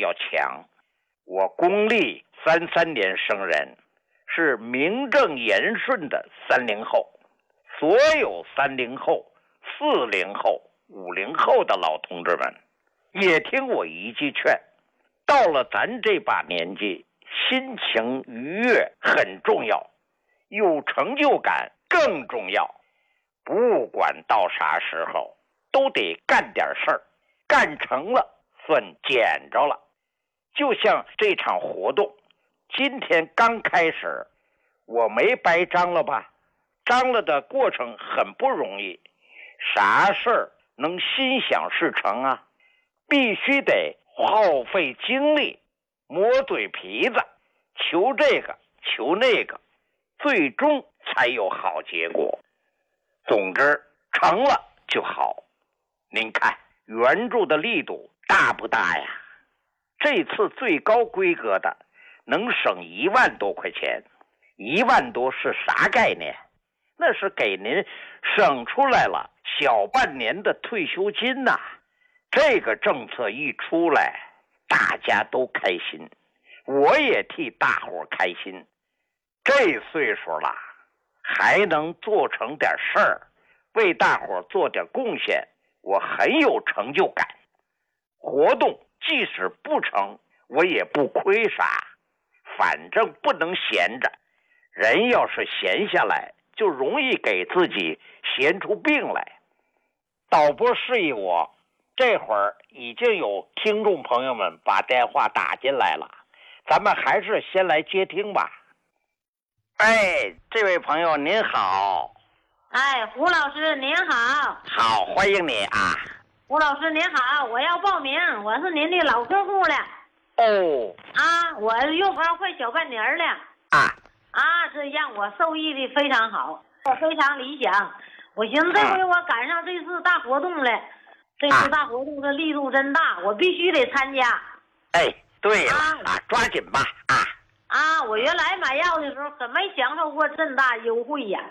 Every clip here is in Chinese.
要强。我公历33年生人，是名正言顺的30后。所有30后、40后、50后的老同志们，也听我一句劝，到了咱这把年纪，心情愉悦很重要，有成就感更重要。不管到啥时候，都得干点事儿，干成了算捡着了。就像这场活动，今天刚开始，我没白张了吧？张了的过程很不容易，啥事儿能心想事成啊？必须得耗费精力，磨嘴皮子，求这个求那个，最终才有好结果。总之，成了就好。您看援助的力度大不大呀？这次最高规格的能省1万多块钱，1万多是啥概念？那是给您省出来了小半年的退休金呐。这个政策一出来，大家都开心，我也替大伙开心。这岁数了，还能做成点事儿，为大伙做点贡献，我很有成就感。活动即使不成，我也不亏啥，反正不能闲着。人要是闲下来，就容易给自己闲出病来。导播示意我，这会儿已经有听众朋友们把电话打进来了，咱们还是先来接听吧。哎，这位朋友您好。 哎，胡老师您好。 好，欢迎你啊。 胡老师您好，我要报名，我是您的老客户了。 哦。 啊，我用包快小半年了。这让我受益的非常好，我非常理想。我寻思这回我赶上这次大活动了，这次大活动的力度真大，我必须得参加。 哎，对了抓紧吧我原来买药的时候可没享受过这么大优惠呀。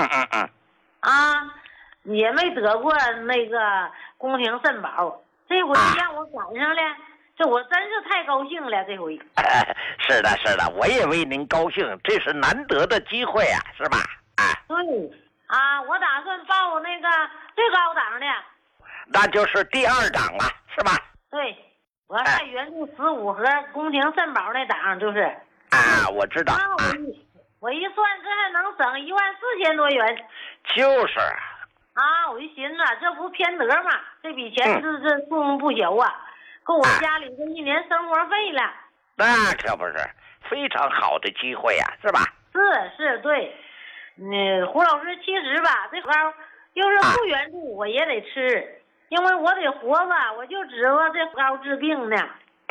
也没得过那个宫廷肾宝，这回让我赶上了，这我真是太高兴了。这回是的，我也为您高兴，这是难得的机会啊，是吧？ 对我打算报那个最高档的， 那就是第2档了，是吧？ 对，我还援助15盒宫廷肾宝那档，就是我知道我一算这还能省14000多元。 就是我一寻思这不偏得嘛，这笔钱这数目不小啊，够我家里这1年生活费了。 那可不是，非常好的机会呀，是吧？ 是对。胡老师，其实吧，这膏要是不援助我也得吃，因为我得活吧，我就指望这膏治病呢。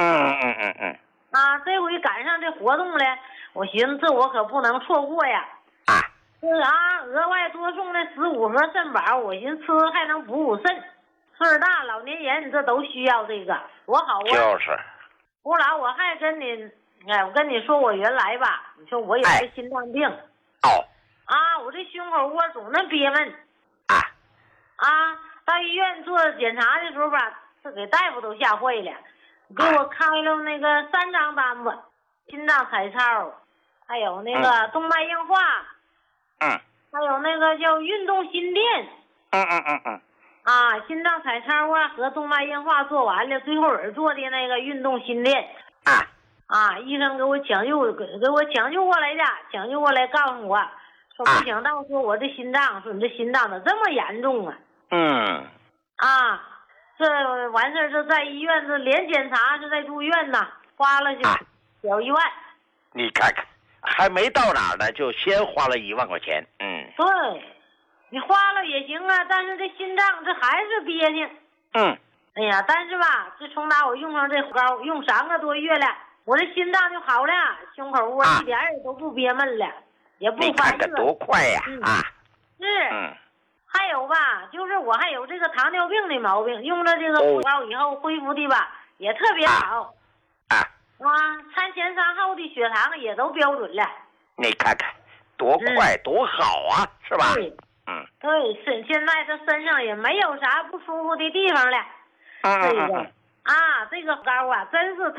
这回赶上这活动了，我寻思这我可不能错过呀。额外多送那15盒肾宝，我寻思吃还能补肾。岁大老年人这都需要这个，多好啊！ 就是。 胡老，我还跟你说我原来吧，你说我有个心脏病。我这胸口窝总能憋闷。到医院做检查的时候吧，这给大夫都吓坏了，给我开了那个3张单子，心脏彩超，还有那个动脉硬化，还有那个叫运动心电。心脏彩超和动脉硬化做完了，最后做的那个运动心电。医生给我抢救过来的，抢救过来告诉我说不想到说我这心脏，说你这心脏咋这么严重啊？这完事儿就在医院这连检查就在住院呐，花了小1万。 你看看，还没到哪儿呢，就先花了1万块钱。 对，你花了也行啊，但是这心脏这还是憋性。哎呀，但是吧，自从打我用上这膏，用3个多月了，我这心脏就好了，胸口窝一点也都不憋闷了，也不发热。 你看看多快呀！ 还有吧，就是我还有这个糖尿病的毛病，用了这个膏以后恢复的吧也特别好。餐前餐后的血糖也都标准了。你看看多快多好啊，是吧？ 对，现在这身上也没有啥不舒服的地方了。这个膏真是